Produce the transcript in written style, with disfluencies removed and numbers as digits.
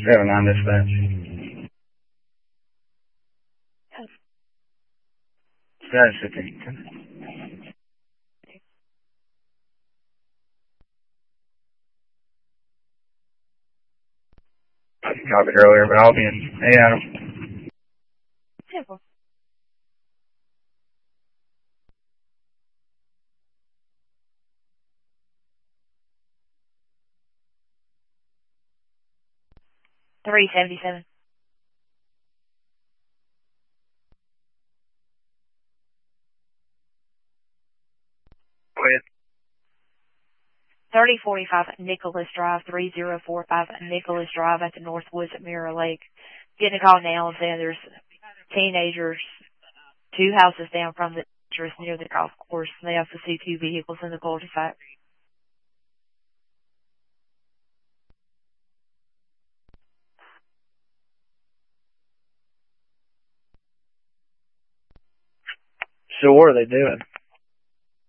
09 dispatch. Status 15. Copied earlier, but I'll be in. Hey, Adam. Simple. $377. With 3045 Nicholas Drive, 3045 Nicholas Drive at the Northwoods at Mirror Lake. Getting a call now saying there's teenagers 2 houses down from the teenagers near the golf course. And they also see 2 vehicles in the cul-de-sac. So what are they doing?